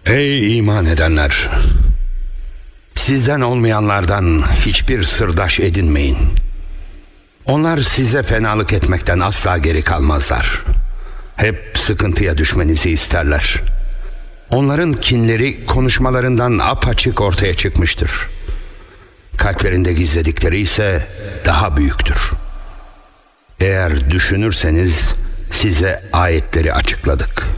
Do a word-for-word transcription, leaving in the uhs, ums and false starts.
Ey iman edenler! Sizden olmayanlardan hiçbir sırdaş edinmeyin. Onlar size fenalık etmekten asla geri kalmazlar. Hep sıkıntıya düşmenizi isterler. Onların kinleri konuşmalarından apaçık ortaya çıkmıştır. Kalplerinde gizledikleri ise daha büyüktür. Eğer düşünürseniz size ayetleri açıkladık.